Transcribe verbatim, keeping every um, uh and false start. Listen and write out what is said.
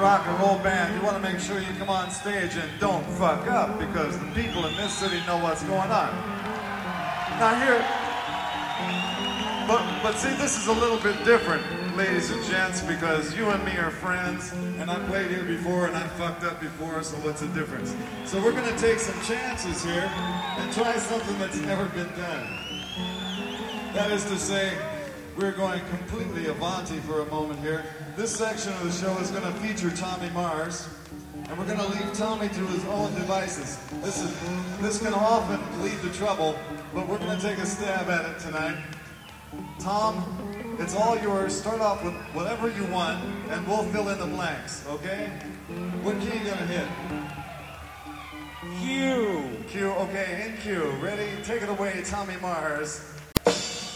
rock and roll band, you want to make sure you come on stage and don't fuck up because the people in this city know what's going on. Now here, but, but see, this is a little bit different, ladies and gents, because you and me are friends, and I played here before and I fucked up before, so what's the difference? So we're going to take some chances here and try something that's never been done. That is to say, we're going completely Avanti for a moment here. This section of the show is going to feature Tommy Mars, and we're going to leave Tommy to his own devices. This is this can often lead to trouble, but we're going to take a stab at it tonight. Tom, it's all yours. Start off with whatever you want, and we'll fill in the blanks, okay? What key are you going to hit? Q. Q, okay, in Q. Ready? Take it away, Tommy Mars.